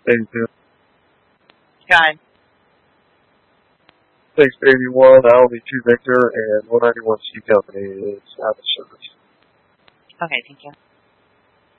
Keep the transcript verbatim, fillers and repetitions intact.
Thank you. John. six eighty-one, Albany two Victor, and one ninety-one C Company is out of service. Okay, thank you.